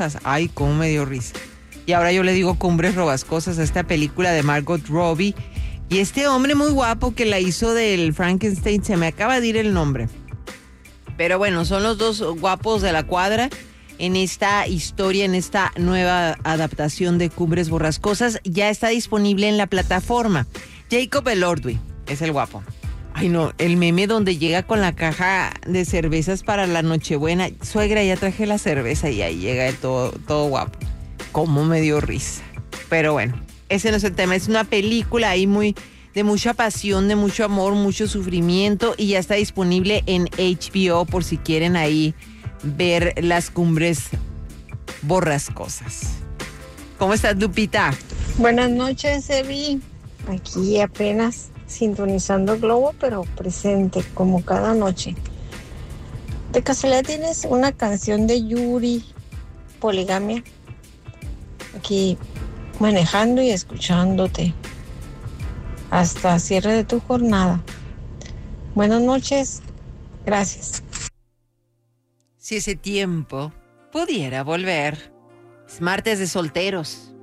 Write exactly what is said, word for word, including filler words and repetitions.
Ay, cómo me dio risa. Y ahora yo le digo Cumbres Robascosas a esta película de Margot Robbie. Y este hombre muy guapo que la hizo del Frankenstein, se me acaba de ir el nombre. Pero bueno, son los dos guapos de la cuadra en esta historia, en esta nueva adaptación de Cumbres Borrascosas. Ya está disponible en la plataforma. Jacob Elordi es el guapo. Ay no, el meme donde llega con la caja de cervezas para la Nochebuena. Suegra, ya traje la cerveza y ahí llega el todo, todo guapo. Cómo me dio risa. Pero bueno, ese no es el tema. Es una película ahí muy de mucha pasión, de mucho amor, mucho sufrimiento. Y ya está disponible en H B O por si quieren ahí ver las Cumbres Borrascosas. ¿Cómo estás, Lupita? Buenas noches, Evi. Aquí apenas sintonizando Globo, pero presente como cada noche. ¿De casualidad tienes una canción de Yuri, Poligamia? Aquí manejando y escuchándote hasta cierre de tu jornada. Buenas noches, gracias. Si ese tiempo pudiera volver. Es martes de solteros.